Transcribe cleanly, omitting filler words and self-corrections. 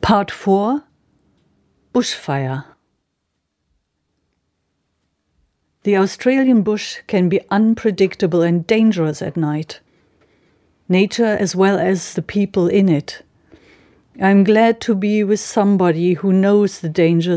Part 4: Bushfire. The Australian bush can be unpredictable and dangerous at night. Nature as well as the people in it. I'm glad to be with somebody who knows the dangers